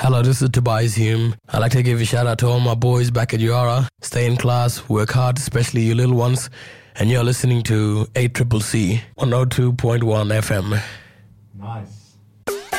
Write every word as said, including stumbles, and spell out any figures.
Hello, this is Tobias Hume. I'd like to give a shout out to all my boys back at Yara. Stay in class, work hard, especially you little ones. And you're listening to A C C C one oh two point one F M.